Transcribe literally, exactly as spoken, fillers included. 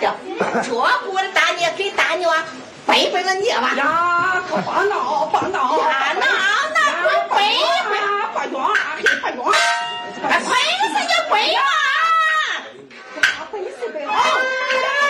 的，这锅的大捏给大牛啊，背背了捏吧。 呀，可别闹，别闹！ 呀，那那快背背！ 快装，快装！ 快背死你背啊！